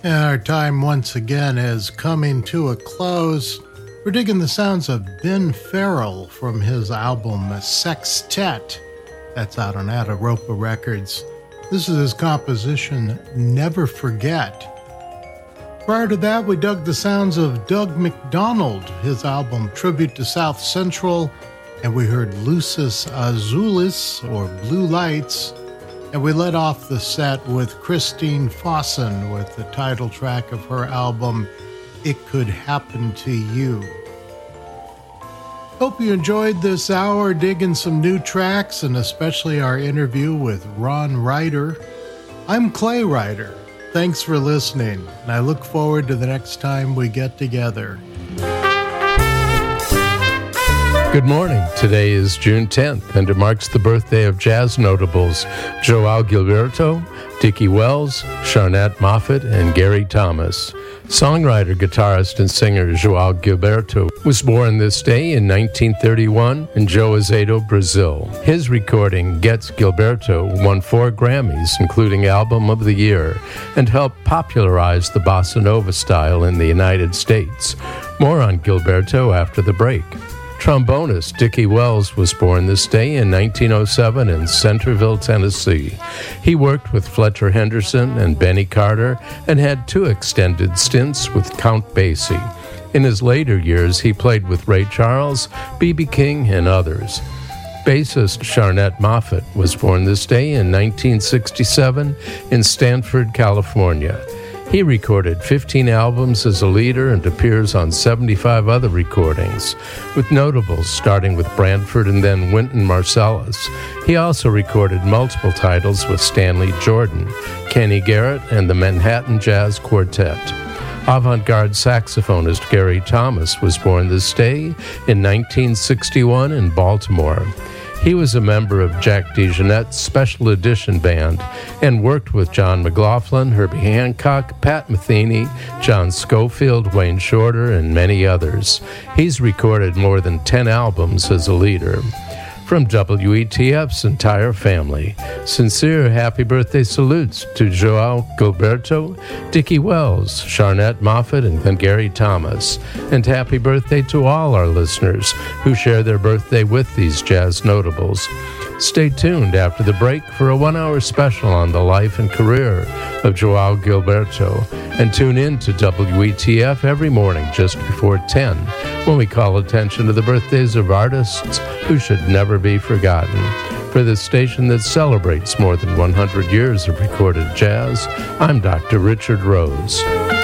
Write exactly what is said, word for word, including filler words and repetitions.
And our time once again is coming to a close. We're digging the sounds of Ben Farrell from his album Sextet. That's out on Ataropa Records. This is his composition, Never Forget. Prior to that, we dug the sounds of Doug McDonald, his album Tribute to South Central, and we heard Lucis Azulis, or Blue Lights, and we led off the set with Christine Fossen with the title track of her album, It Could Happen to You. Hope you enjoyed this hour digging some new tracks, and especially our interview with Ron Ryder. I'm Clay Ryder. Thanks for listening, and I look forward to the next time we get together. Good morning. Today is June tenth, and it marks the birthday of jazz notables Joao Gilberto, Dickie Wells, Sharnette Moffett, and Gary Thomas. Songwriter, guitarist, and singer Joao Gilberto was born this day in nineteen thirty-one in Juazeiro, Brazil. His recording, Gets Gilberto, won four Grammys, including Album of the Year, and helped popularize the bossa nova style in the United States. More on Gilberto after the break. Trombonist Dickie Wells was born this day in nineteen oh seven in Centerville, Tennessee. He worked with Fletcher Henderson and Benny Carter and had two extended stints with Count Basie. In his later years, he played with Ray Charles, B B King, and others. Bassist Sharnette Moffett was born this day in nineteen sixty-seven in Stanford, California. He recorded fifteen albums as a leader and appears on seventy-five other recordings, with notables starting with Branford and then Wynton Marsalis. He also recorded multiple titles with Stanley Jordan, Kenny Garrett, and the Manhattan Jazz Quartet. Avant-garde saxophonist Gary Thomas was born this day in nineteen sixty-one in Baltimore. He was a member of Jack DeJohnette's Special Edition Band and worked with John McLaughlin, Herbie Hancock, Pat Metheny, John Schofield, Wayne Shorter, and many others. He's recorded more than ten albums as a leader. From W E T F's entire family, sincere happy birthday salutes to Joao Gilberto, Dickie Wells, Sharnette Moffett, and Gary Thomas. And happy birthday to all our listeners who share their birthday with these jazz notables. Stay tuned after the break for a one-hour special on the life and career of Joao Gilberto, and tune in to W E T F every morning just before ten, when we call attention to the birthdays of artists who should never be forgotten. For this station that celebrates more than one hundred years of recorded jazz, I'm Doctor Richard Rose.